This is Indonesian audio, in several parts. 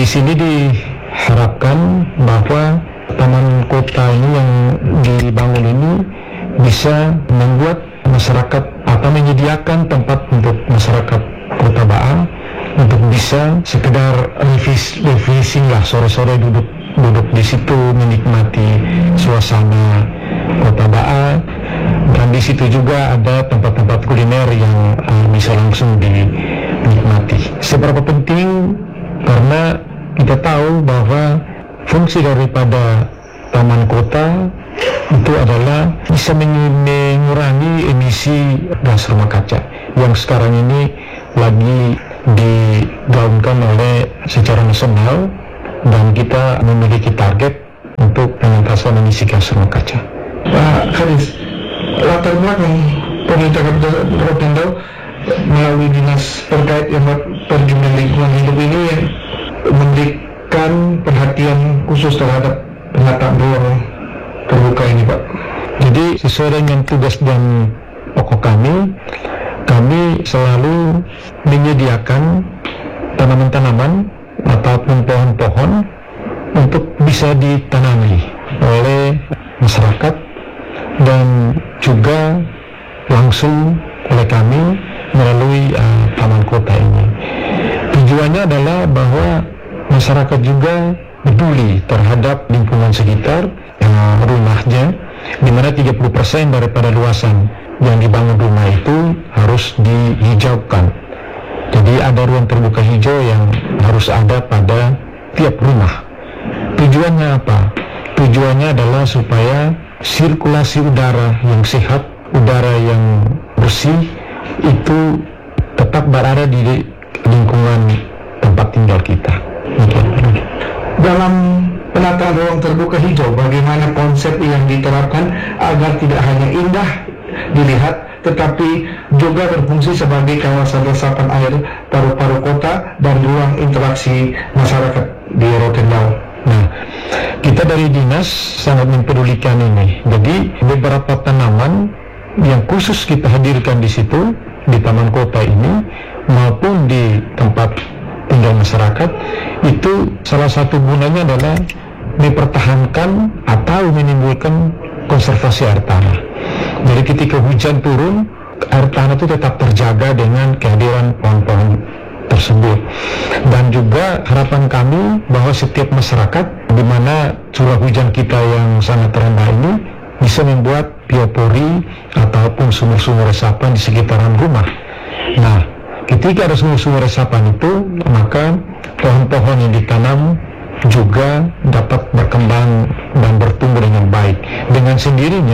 Di sini diharapkan bahwa taman kota ini yang dibangun ini bisa membuat masyarakat atau menyediakan tempat untuk masyarakat Kota Ba'a untuk bisa sekedar refreshing lah, sore-sore duduk di situ menikmati suasana Kota Ba'a. Dan di situ juga ada tempat-tempat kuliner yang bisa langsung dinikmati. Seberapa penting, karena kita tahu bahwa fungsi daripada taman kota itu adalah bisa mengurangi emisi gas rumah kaca yang sekarang ini lagi digaungkan oleh secara nasional, dan kita memiliki target untuk pengentasan emisi gas rumah kaca. Pak Haris, latar belakang pemerintah Kabupaten Rotendao melalui dinas terkait yang berjumlah lingkungan hidup ini yang memberikan perhatian khusus terhadap penataan ruang terbuka ini, Pak. Jadi sesuai dengan tugas dan pokok kami selalu menyediakan tanaman-tanaman ataupun pohon-pohon untuk bisa ditanami oleh masyarakat dan juga langsung oleh kami melalui taman kota ini. Tujuannya adalah bahwa masyarakat juga peduli terhadap lingkungan sekitar rumahnya, di mana 30% daripada luasan yang dibangun rumah itu harus dihijaukan. Jadi ada ruang terbuka hijau yang harus ada pada tiap rumah. Tujuannya apa? Tujuannya adalah supaya sirkulasi udara yang sehat, udara yang bersih itu tetap berada di lingkungan tempat tinggal kita. Dalam penataan ruang terbuka hijau, bagaimana konsep yang diterapkan agar tidak hanya indah dilihat, tetapi juga berfungsi sebagai kawasan resapan air paru-paru kota dan ruang interaksi masyarakat di Rotendao. Nah, kita dari dinas sangat mempedulikan ini. Jadi beberapa tanaman yang khusus kita hadirkan di situ, di taman kota ini maupun di tempat tinggal masyarakat, itu salah satu gunanya adalah mempertahankan atau menimbulkan konservasi air tanah. Jadi ketika hujan turun, air tanah itu tetap terjaga dengan kehadiran pohon-pohon tersebut. Dan juga harapan kami bahwa setiap masyarakat di mana curah hujan kita yang sangat rendah ini bisa membuat biopori ataupun sumur-sumur resapan di sekitaran rumah. Nah, ketika ada sumur-sumur resapan itu, maka pohon-pohon yang ditanam juga dapat berkembang dan bertumbuh dengan baik. Dengan sendirinya,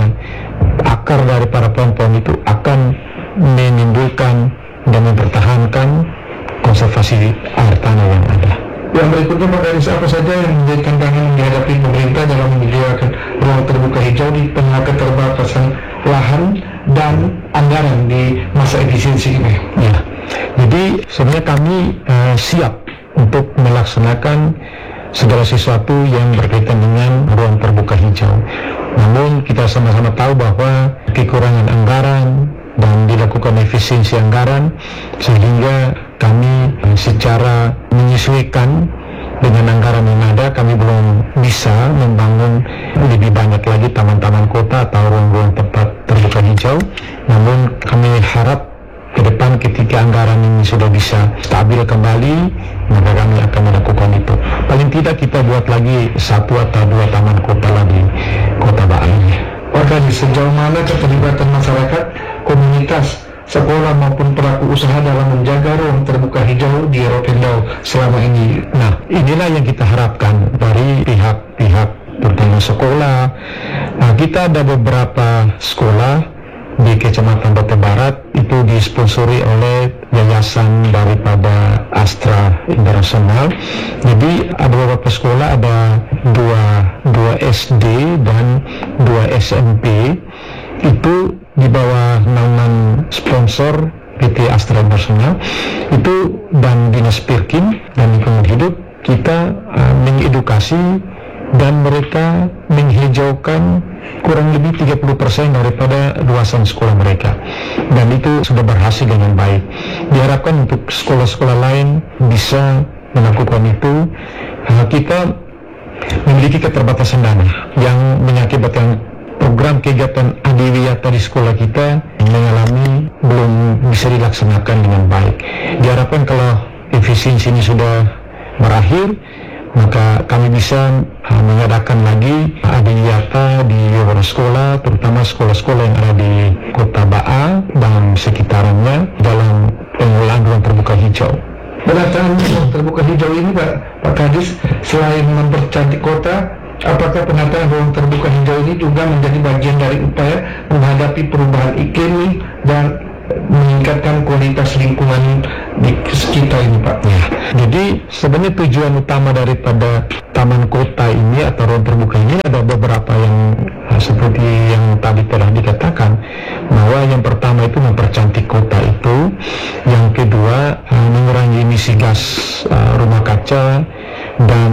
akar dari para pohon-pohon itu akan menimbulkan dan mempertahankan konservasi air tanah yang ada. Yang berikutnya, Pak Haris, apa saja yang menjadi tantangan yang dihadapi pemerintah dalam menyediakan ruang terbuka hijau di tengah keterbatasan lahan dan anggaran di masa efisiensi ini? Ya, jadi sebenarnya kami siap untuk melaksanakan segala sesuatu yang berkaitan dengan ruang terbuka hijau. Namun kita sama-sama tahu bahwa kekurangan anggaran dan dilakukan efisiensi anggaran, sehingga kami secara menyesuaikan dengan anggaran yang ada, kami belum bisa membangun lebih banyak lagi taman-taman kota atau ruang-ruang tempat terbuka hijau. Namun kami harap ke depan ketika anggaran ini sudah bisa stabil kembali, maka kami akan melakukan itu. Paling tidak kita buat lagi 1 atau 2 taman kota lagi Kota Ba'a ini. Maka sejauh mana keterlibatan masyarakat, komunitas, sekolah maupun pelaku usaha dalam menjaga ruang terbuka hijau di Rotendao selama ini? Nah, inilah yang kita harapkan dari pihak-pihak terutama sekolah. Nah, kita ada beberapa sekolah di Kecamatan Batu Barat itu disponsori oleh yayasan daripada Astra Internasional. Jadi ada beberapa sekolah, ada dua SD dan 2 SMP itu di bawah naungan sponsor PT Astra Internasional itu dan Dinas Pirkin dan Lingkungan Hidup. Kita mengedukasi dan mereka menghijaukan kurang lebih 30% daripada luasan sekolah mereka, dan itu sudah berhasil dengan baik. Diharapkan untuk sekolah-sekolah lain bisa melakukan itu, kita memiliki keterbatasan dana yang mengakibatkan program kegiatan adiwiyata di sekolah kita mengalami belum bisa dilaksanakan dengan baik. Diharapkan kalau efisiensi ini sudah berakhir, maka kami bisa mengadakan lagi adiwiyata di beberapa sekolah, terutama sekolah-sekolah yang ada di Kota Ba'a dan sekitarnya dalam pengelolaan ruang terbuka hijau. Penataan ruang terbuka hijau ini Pak Kadis, selain mempercantik kota, apakah penataan ruang terbuka hijau ini juga menjadi bagian dari upaya menghadapi perubahan iklim dan meningkatkan kualitas lingkungan di sekitar ini Pak? Ya, jadi sebenarnya tujuan utama daripada taman kota ini atau ruang terbuka ini ada beberapa yang seperti yang tadi telah dikatakan, bahwa yang pertama itu mempercantik kota itu, yang kedua mengurangi emisi gas rumah kaca, dan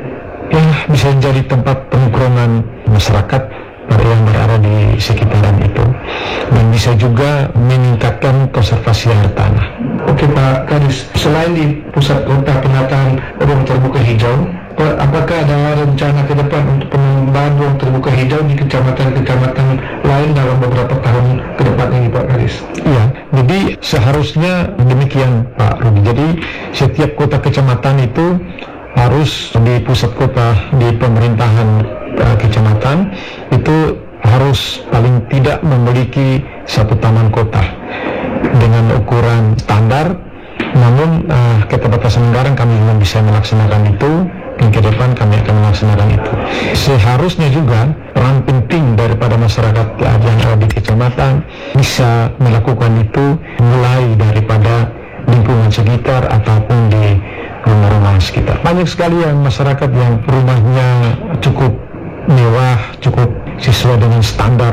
bisa menjadi tempat penongkrongan masyarakat yang berada di sekitaran itu, dan bisa juga meningkatkan konservasi air tanah. Oke Pak Kadis, selain di pusat kota penataan ruang terbuka hijau, apakah ada rencana ke depan untuk penambahan ruang terbuka hijau di kecamatan-kecamatan lain dalam beberapa tahun ke depan ini Pak Kadis? Iya, jadi seharusnya demikian Pak Rudi. Jadi setiap kota kecamatan itu harus di pusat kota, di pemerintahan kecamatan itu harus paling tidak memiliki satu taman kota dengan ukuran standar. Namun keterbatasan anggaran kami belum bisa melaksanakan itu, dan ke depan kami akan melaksanakan itu. Seharusnya juga peran penting daripada masyarakat yang ada di kecamatan bisa melakukan itu, mulai daripada lingkungan sekitar ataupun di rumah-rumah sekitar. Banyak sekali yang masyarakat yang rumahnya cukup mewah, cukup sesuai dengan standar